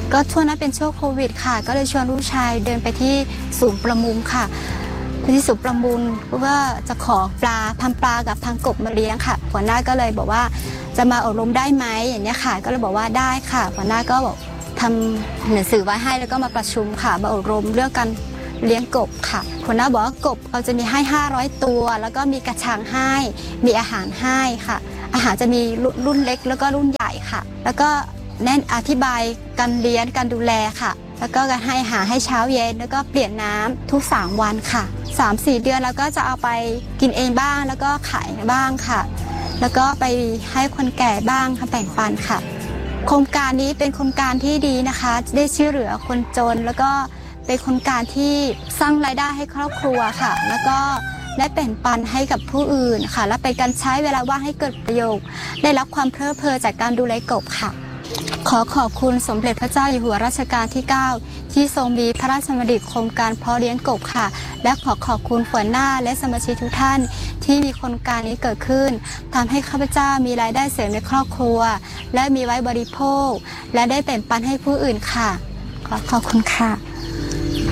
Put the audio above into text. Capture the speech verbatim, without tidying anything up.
ก็ช่วงนั้นเป็นช่วงโควิดค่ะก็เลยชวนลูกชายเดินไปที่ศูนย์ประมงค่ะที่ศูนย์ประมงเพราะว่าจะขอปลาทำปลากับทางกบมาเลี้ยงค่ะหัวหน้าก็เลยบอกว่าจะมาอบรมได้ไหมอย่างนี้ค่ะก็เลยบอกว่าได้ค่ะหัวหน้าก็บอกทำหนังสือไว้ให้แล้วก็มาประชุมค่ะมาอบรมเรื่องการเลี้ยงกบค่ะหัวหน้าบอกว่ากบเราจะมีให้ห้าร้อยตัวแล้วก็มีกระชังให้มีอาหารให้ค่ะอาหารจะมีรุ่นเล็กแล้วก็รุ่นใหญ่ค่ะแล้วก็แน่นอธิบายการเลี้ยงการดูแลค่ะแล้วก็การให้อาหารให้เช้าเย็นแล้วก็เปลี่ยนน้ำทุกสามวันค่ะ สามสี่ เดือนแล้วก็จะเอาไปกินเองบ้างแล้วก็ขายบ้างค่ะแล้วก็ไปให้คนแก่บ้างค่ะแบ่งปันค่ะโครงการนี้เป็นโครงการที่ดีนะคะได้ช่วยเหลือคนจนแล้วก็เป็นโครงการที่สร้างรายได้ให้ครอบครัวค่ะแล้วก็ได้แบ่งปันให้กับผู้อื่นค่ะและเป็นการใช้เวลาว่างให้เกิดประโยชน์ได้รับความเพลิดเพลินจากการดูแลกบค่ะขอขอบคุณสมเด็จพระเจ้าอยู่หัวรัชกาลที่เก้าที่ทรงมีพระราชดำริโครงการเพาะเลี้ยงกบค่ะและขอขอบคุณหัวหน้าและสมาชิกทุกท่านที่มีโครงการนี้เกิดขึ้นทำให้ข้าพเจ้ามีรายได้เสริมในครอบครัวและมีไว้บริโภคและได้แบ่งปันให้ผู้อื่นค่ะขอขอบคุณค่ะ